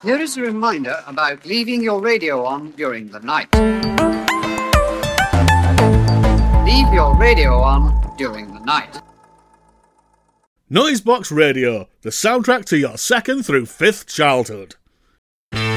Here is a reminder about leaving your radio on during the night. Leave your radio on during the night. Noisebox Radio, the soundtrack to your second through fifth childhood.